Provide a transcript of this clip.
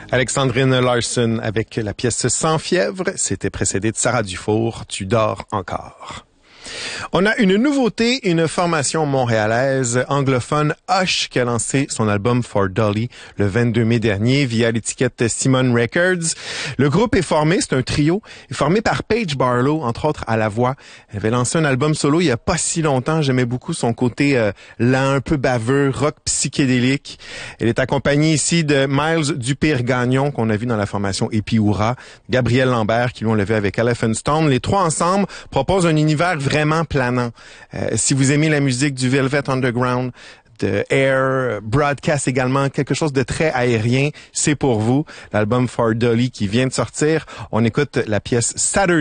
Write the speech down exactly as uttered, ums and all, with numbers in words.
Alexandrine Larson avec la pièce Sans fièvre. C'était précédé de Sarah Dufour, Tu dors encore. On a une nouveauté, une formation montréalaise anglophone, Hush, qui a lancé son album For Dolly le vingt-deux mai dernier via l'étiquette Simon Records. Le groupe est formé, c'est un trio, est formé par Paige Barlow, entre autres à la voix. Elle avait lancé un album solo il y a pas si longtemps. J'aimais beaucoup son côté euh, lent, un peu baveux, rock psychédélique. Elle est accompagnée ici de Miles Dupire-Gagnon, qu'on a vu dans la formation Epiura, Gabriel Lambert, qui l'ont levé avec Elephant Stone. Les trois ensemble proposent un univers vraiment planant. Euh, si vous aimez la musique du Velvet Underground, de Air, Broadcast également, quelque chose de très aérien, c'est pour vous. L'album For Dolly qui vient de sortir. On écoute la pièce Saturday